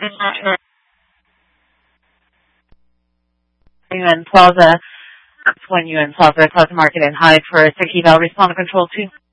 UN Plaza. That's 1 UN Plaza Market and Hyde for Tequila. Respond to Control 2.